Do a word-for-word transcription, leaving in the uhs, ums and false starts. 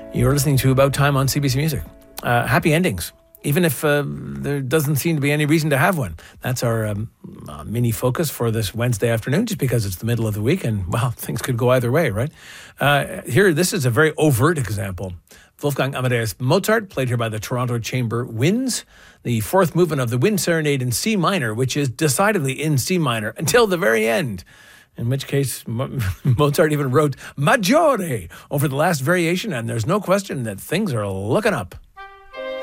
You're listening to About Time on C B C Music. Uh, happy endings, even if uh, there doesn't seem to be any reason to have one. That's our um, uh, mini focus for this Wednesday afternoon, just because it's the middle of the week and, well, things could go either way, right? Uh, here, this is a very overt example. Wolfgang Amadeus Mozart, played here by the Toronto Chamber Winds, the fourth movement of the Wind Serenade in C minor, which is decidedly in C minor until the very end. In which case, Mozart even wrote Maggiore over the last variation, and there's no question that things are looking up.